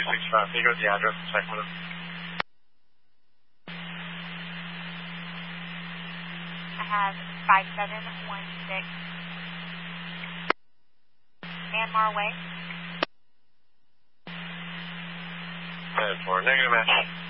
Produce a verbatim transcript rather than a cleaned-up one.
six five. Can you go to the address and check with him? I have five seven one six Myanmar Way. ten four. Negative match.